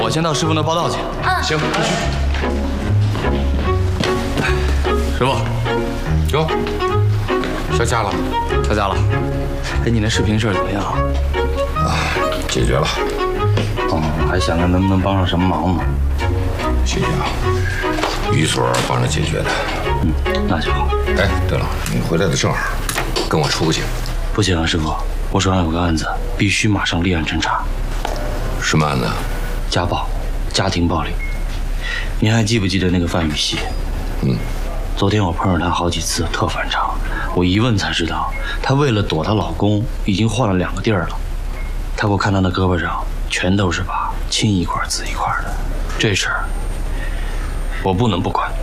我先到师傅那报道去。行，必须。师傅， 哟，下架了， 下架了。哎，你那视频事儿怎么样？ 解决了。 哦，还想着能不能帮上什么忙呢？ 谢谢啊，于所帮着解决的。 那就好。 哎，对了，你回来的正好，跟我出去。 不行啊，师傅，我手上有个案子，必须马上立案侦查。 什么案子？ 家暴，家庭暴力。您还记不记得那个范雨熙？昨天我碰上她好几次，特反常。我一问才知道，她为了躲她老公，已经换了2个地儿了。她给我看她的胳膊上全都是疤，青一块紫一块的。这事儿我不能不管。